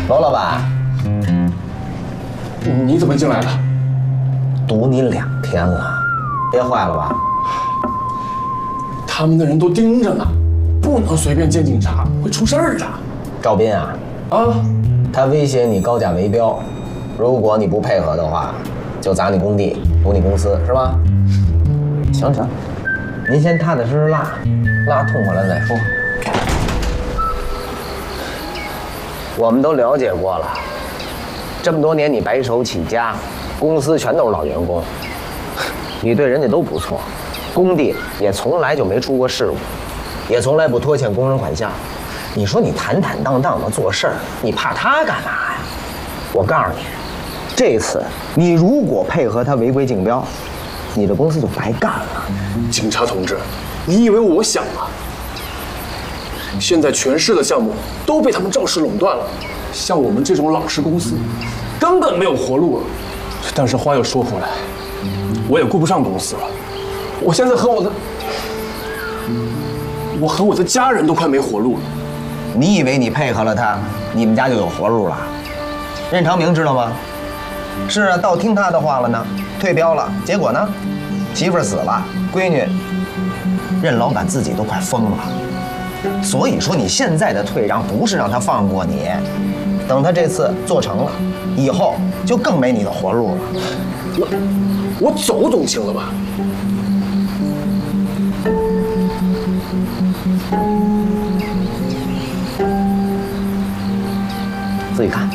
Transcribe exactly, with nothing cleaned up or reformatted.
娄老板， 你怎么进来了？ 堵你两天了，憋坏了吧？ 他们的人都盯着呢，不能随便见警察，会出事儿的。 赵斌啊， 啊， 他威胁你高价围标，如果你不配合的话，就砸你工地，堵你公司，是吧？行行，您先踏踏实实拉，拉痛快了再说。我们都了解过了，这么多年你白手起家，公司全都是老员工，你对人家都不错，工地也从来就没出过事故，也从来不拖欠工人款项。你说你坦坦荡荡的做事儿，你怕他干嘛呀？我告诉你，这次你如果配合他违规竞标，你这公司就白干了。 警察同志，你以为我想啊？现在全市的项目都被他们赵氏垄断了，像我们这种老式公司，根本没有活路了。但是话又说回来，我也顾不上公司了，我现在和我的，我和我的家人都快没活路了。 你以为你配合了他，你们家就有活路了？任长明知道吗？是啊，倒听他的话了呢，退标了。结果呢，媳妇儿死了，闺女，任老板自己都快疯了。所以说，你现在的退让不是让他放过你，等他这次做成了，以后就更没你的活路了。 我我走总行了吧？ 自己看。